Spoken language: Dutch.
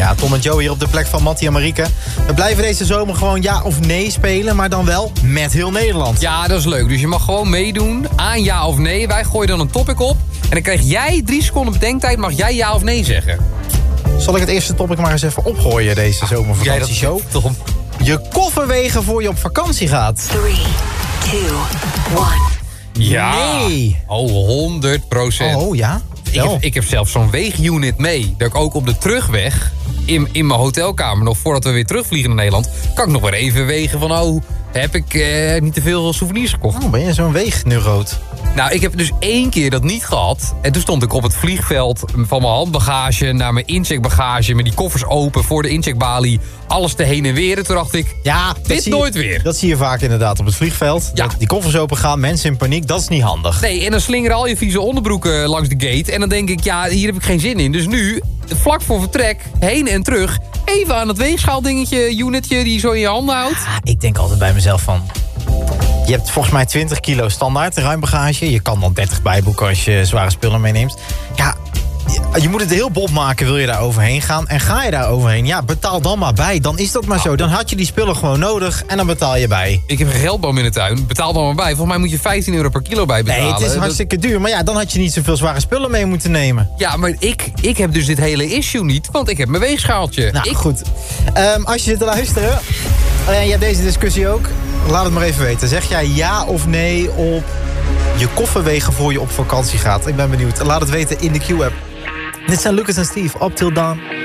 Ja, Tom en Joe hier op de plek van Mattie en Marieke. We blijven deze zomer gewoon ja of nee spelen, maar dan wel met heel Nederland. Ja, dat is leuk. Dus je mag gewoon meedoen aan ja of nee. Wij gooien dan een topic op. En dan krijg jij 3 seconden bedenktijd. Mag jij ja of nee zeggen? Zal ik het eerste topic maar eens even opgooien, deze zomervakantieshow? Tom. Je koffer wegen voor je op vakantie gaat. 3, 2, 1. Ja. Nee. Oh, 100%. Oh, ja? Ik heb zelfs zo'n weegunit mee. Dat ik ook op de terugweg in mijn hotelkamer, nog voordat we weer terugvliegen naar Nederland, kan ik nog weer even wegen van, heb ik niet te veel souvenirs gekocht. Oh, ben je zo'n weegneuroot? Nou, ik heb dus 1 keer dat niet gehad. En toen stond ik op het vliegveld van mijn handbagage naar mijn incheckbagage, met die koffers open voor de incheckbalie, alles te heen en weer. En toen dacht ik, Ja, dit nooit weer. Dat zie je vaak inderdaad op het vliegveld. Ja. Dat die koffers open gaan, mensen in paniek, dat is niet handig. Nee, en dan slingeren al je vieze onderbroeken langs de gate. En dan denk ik, ja, hier heb ik geen zin in. Dus nu, vlak voor vertrek, heen en terug, even aan het weegschaaldingetje, unitje die je zo in je handen houdt. Ik denk altijd bij mezelf van, je hebt volgens mij 20 kilo standaard ruim bagage. Je kan dan 30 bijboeken als je zware spullen meeneemt. Ja, je moet het heel bot maken, wil je daar overheen gaan. En ga je daar overheen, ja, betaal dan maar bij. Dan is dat maar zo. Dan had je die spullen gewoon nodig en dan betaal je bij. Ik heb een geldboom in de tuin, betaal dan maar bij. Volgens mij moet je €15 per kilo bij betalen. Nee, het is hartstikke duur. Maar ja, dan had je niet zoveel zware spullen mee moeten nemen. Ja, maar ik heb dus dit hele issue niet, want ik heb mijn weegschaaltje. Nou, goed. Als je zit te luisteren en je hebt deze discussie ook, laat het maar even weten. Zeg jij ja of nee op je koffer wegen voor je op vakantie gaat? Ik ben benieuwd. Laat het weten in de Q-app. Dit zijn Lucas en Steve, Up Till Dawn.